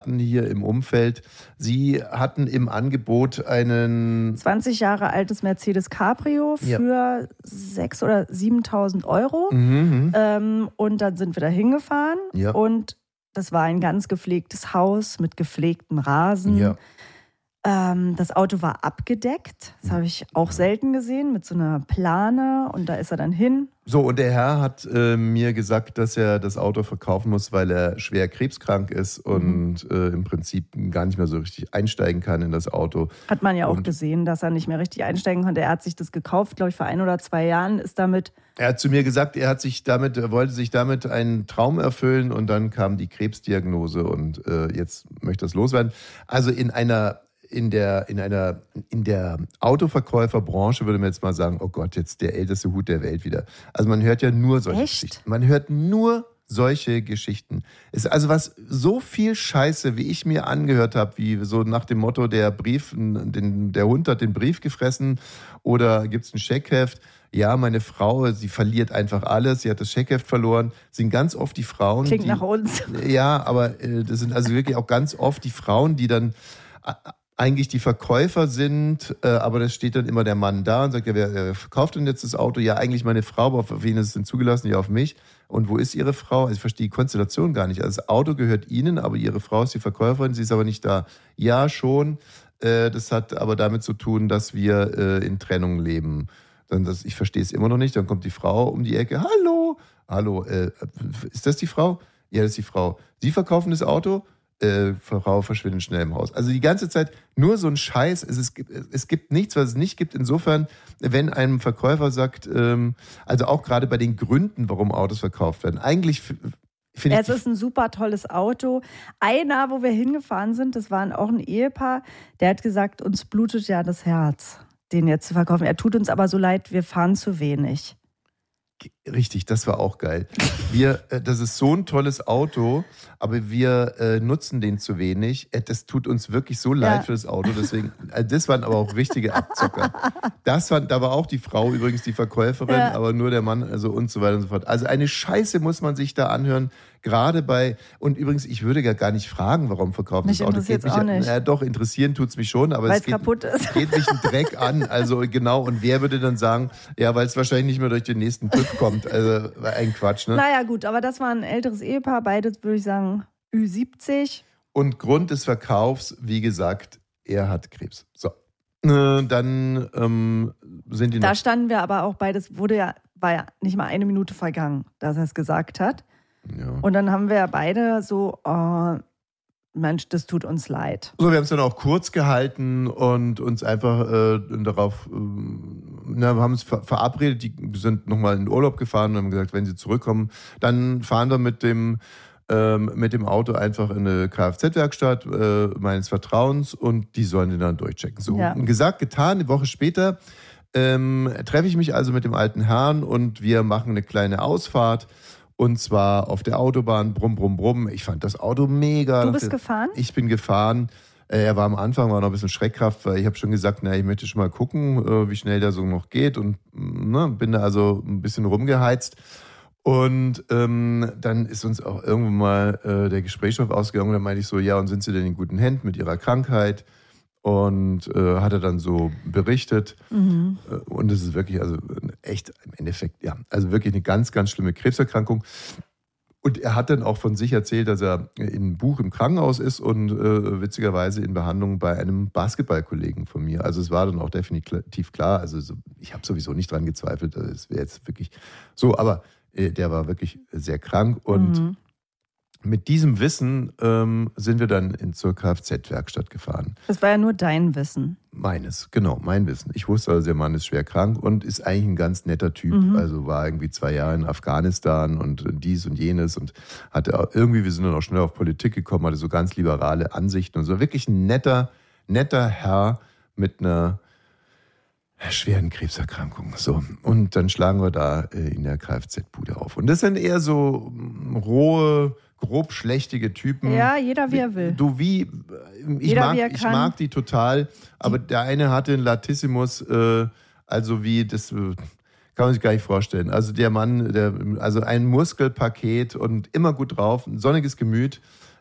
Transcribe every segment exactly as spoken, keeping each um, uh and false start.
hatten hier im Umfeld. Sie hatten im Angebot einen zwanzig Jahre altes Mercedes Cabrio für ja. sechstausend oder siebentausend Euro. Mhm. Ähm, und dann sind wir da hingefahren. Ja. Und das war ein ganz gepflegtes Haus mit gepflegtem Rasen. Ja. Ähm, das Auto war abgedeckt. Das habe ich auch selten gesehen, mit so einer Plane. Und da ist er dann hin. So, und der Herr hat äh, mir gesagt, dass er das Auto verkaufen muss, weil er schwer krebskrank ist und mhm. äh, im Prinzip gar nicht mehr so richtig einsteigen kann in das Auto. Hat man ja auch und gesehen, dass er nicht mehr richtig einsteigen konnte. Er hat sich das gekauft, glaube ich, vor ein oder zwei Jahren, ist damit... Er hat zu mir gesagt, er hat sich damit, er wollte sich damit einen Traum erfüllen und dann kam die Krebsdiagnose und äh, jetzt möchte er es loswerden. Also in einer... In der, in einer, in der Autoverkäuferbranche würde man jetzt mal sagen, oh Gott, jetzt der älteste Hut der Welt wieder. Also man hört ja nur solche Echt? Geschichten. Man hört nur solche Geschichten. Es ist also was so viel Scheiße, wie ich mir angehört habe, wie so nach dem Motto, der Brief, den, der Hund hat den Brief gefressen oder gibt's ein Scheckheft. Ja, meine Frau, sie verliert einfach alles, sie hat das Scheckheft verloren. Das sind ganz oft die Frauen, Klingt die, nach uns. Ja, aber äh, das sind also wirklich auch ganz oft die Frauen, die dann äh, eigentlich die Verkäufer sind, äh, aber das steht dann immer der Mann da und sagt, ja, wer, wer verkauft denn jetzt das Auto? Ja, eigentlich meine Frau, aber auf wen ist es denn zugelassen? Ja, auf mich. Und wo ist ihre Frau? Also ich verstehe die Konstellation gar nicht. Also das Auto gehört ihnen, aber ihre Frau ist die Verkäuferin, sie ist aber nicht da. Ja, schon. Äh, das hat aber damit zu tun, dass wir äh, in Trennung leben. Dann das, ich verstehe es immer noch nicht. Dann kommt die Frau um die Ecke. Hallo, hallo, äh, ist das die Frau? Ja, das ist die Frau. Sie verkaufen das Auto? Äh, Frau verschwindet schnell im Haus. Also die ganze Zeit nur so ein Scheiß. Es, ist, es gibt nichts, was es nicht gibt. Insofern, wenn einem Verkäufer sagt, ähm, also auch gerade bei den Gründen, warum Autos verkauft werden, eigentlich finde ich... Es ist ein super tolles Auto. Einer, wo wir hingefahren sind, das war auch ein Ehepaar, der hat gesagt, uns blutet ja das Herz, den jetzt zu verkaufen. Er tut uns aber so leid, wir fahren zu wenig. Richtig, das war auch geil. Wir, äh, das ist so ein tolles Auto, aber wir äh, nutzen den zu wenig. Äh, das tut uns wirklich so leid ja. für das Auto. Deswegen, äh, das waren aber auch richtige Abzocker. Das war, da war auch die Frau übrigens die Verkäuferin, ja. aber nur der Mann, also und so weiter und so fort. Also eine Scheiße muss man sich da anhören. Gerade bei, und übrigens, ich würde ja gar nicht fragen, warum verkauft das Auto. Mich mich auch nicht. Ja, doch, interessieren tut es mich schon, aber weil es geht, kaputt ist. geht mich ein Dreck an. Also genau, und wer würde dann sagen, ja, weil es wahrscheinlich nicht mehr durch den nächsten TÜV kommt. Also ein Quatsch, ne? Naja gut, aber das war ein älteres Ehepaar, beide würde ich sagen Ü siebzig. Und Grund des Verkaufs, wie gesagt, er hat Krebs. So. Äh, dann ähm, sind die Da noch standen wir aber auch beides, wurde ja, war ja nicht mal eine Minute vergangen, dass er es gesagt hat. Ja. Und dann haben wir ja beide so, oh, Mensch, das tut uns leid. So, wir haben es dann auch kurz gehalten und uns einfach äh, darauf, äh, na, wir haben uns ver- verabredet, die sind nochmal in den Urlaub gefahren und haben gesagt, wenn sie zurückkommen, dann fahren wir mit dem, ähm, mit dem Auto einfach in eine Kfz-Werkstatt äh, meines Vertrauens und die sollen den dann durchchecken. So, ja. gesagt, getan, eine Woche später ähm, treffe ich mich also mit dem alten Herrn und wir machen eine kleine Ausfahrt. Und zwar auf der Autobahn, brumm, brumm, brumm. Ich fand das Auto mega. Du bist gefahren? Ich bin gefahren. Er war am Anfang, war noch ein bisschen Schreckkraft, weil ich habe schon gesagt, na, ich möchte schon mal gucken, wie schnell der so noch geht. Und ne, bin da also ein bisschen rumgeheizt. Und ähm, dann ist uns auch irgendwann mal äh, der Gesprächsstoff ausgegangen. Und dann meinte ich so, ja, und sind Sie denn in guten Händen mit Ihrer Krankheit? Und äh, hat er dann so berichtet. Mhm. Und es ist wirklich, also echt im Endeffekt, ja, also wirklich eine ganz, ganz schlimme Krebserkrankung. Und er hat dann auch von sich erzählt, dass er in Buch im Krankenhaus ist und äh, witzigerweise in Behandlung bei einem Basketballkollegen von mir. Also es war dann auch definitiv klar. Also so, ich habe sowieso nicht dran gezweifelt. Also es wäre jetzt wirklich so, aber äh, der war wirklich sehr krank und mhm. Mit diesem Wissen ähm, sind wir dann in zur Kfz-Werkstatt gefahren. Das war ja nur dein Wissen. Meines, genau, mein Wissen. Ich wusste also, der Mann ist schwer krank und ist eigentlich ein ganz netter Typ. Mhm. Also war irgendwie zwei Jahre in Afghanistan und dies und jenes und hatte auch, irgendwie, wir sind dann auch schnell auf Politik gekommen, hatte so ganz liberale Ansichten und so. Wirklich ein netter, netter Herr mit einer schweren Krebserkrankung. So. Und dann schlagen wir da in der Kfz-Bude auf. Und das sind eher so rohe, grob schlechtige Typen. Ja, jeder wie er will. Du wie, ich, jeder, mag, wie er ich kann. mag die total, aber der eine hatte einen Latissimus, äh, also wie, das äh, kann man sich gar nicht vorstellen. Also der Mann, der, also ein Muskelpaket und immer gut drauf, ein sonniges Gemüt.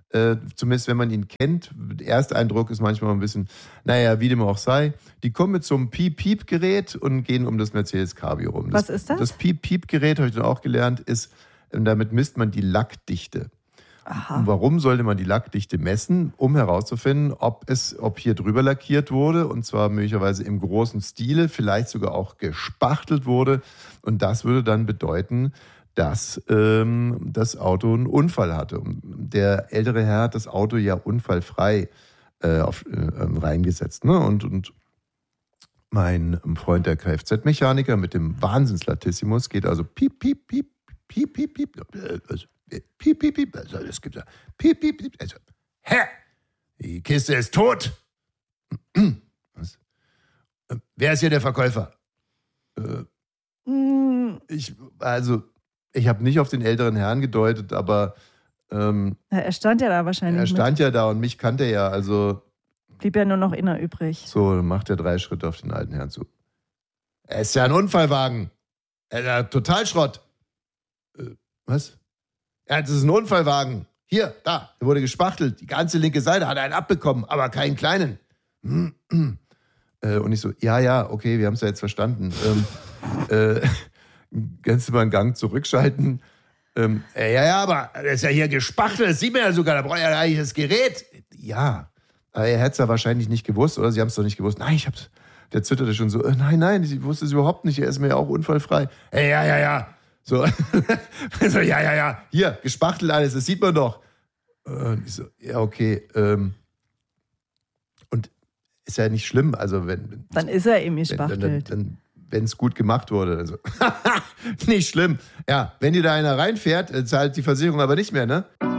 Äh, zumindest wenn man ihn kennt. Der erste Eindruck ist manchmal ein bisschen, naja, wie dem auch sei. Die kommen mit so einem Piep-Piep-Gerät und gehen um das Mercedes Cabrio rum. Was Das, ist das? Das Piep-Piep-Gerät, habe ich dann auch gelernt, ist, damit misst man die Lackdichte. Aha. Und warum sollte man die Lackdichte messen? Um herauszufinden, ob es, ob hier drüber lackiert wurde, und zwar möglicherweise im großen Stile, vielleicht sogar auch gespachtelt wurde. Und das würde dann bedeuten, dass ähm, das Auto einen Unfall hatte. Und der ältere Herr hat das Auto ja unfallfrei äh, auf, äh, reingesetzt. Ne? Und, und mein Freund, der Kfz-Mechaniker mit dem Wahnsinns-Latissimus, geht also piep, piep, piep, piep, piep, piep, also, piep, piep, piep, also es gibt ja piep, piep, piep, also, hä? Die Kiste ist tot. Was? Wer ist hier der Verkäufer? Äh, Mm. ich, also, ich habe nicht auf den älteren Herrn gedeutet, aber ähm, Ja, er stand ja da wahrscheinlich. er stand mit. ja da und mich kannte er ja, also Blieb ja nur noch inner übrig. so, dann macht er drei Schritte auf den alten Herrn zu. Er ist ja ein Unfallwagen. Er ist ja total Schrott. Äh, was? Ja, das ist ein Unfallwagen. Hier, da, der wurde gespachtelt. Die ganze linke Seite hat einen abbekommen, aber keinen kleinen. äh, und ich so, ja, ja, okay, wir haben es ja jetzt verstanden. Ähm, äh, kannst du mal einen Gang zurückschalten? Ähm, äh, ja, ja, aber das ist ja hier gespachtelt, das sieht man ja sogar, da braucht ja eigentlich das Gerät. Ja, aber er hätte es ja wahrscheinlich nicht gewusst, oder? Sie haben es doch nicht gewusst. Nein, ich hab's. Der zitterte schon so, äh, nein, nein, ich wusste es überhaupt nicht, er ist mir ja auch unfallfrei. Hey, ja, ja, ja. So, so, ja, ja, ja, hier, gespachtelt alles, das sieht man doch. Und ich so, ja, okay. Ähm, und ist ja nicht schlimm, also wenn... Dann ist er eben wenn gespachtelt. dann, dann, wenn es gut gemacht wurde. Also. Nicht schlimm. Ja, wenn dir da einer reinfährt, zahlt die Versicherung aber nicht mehr, ne?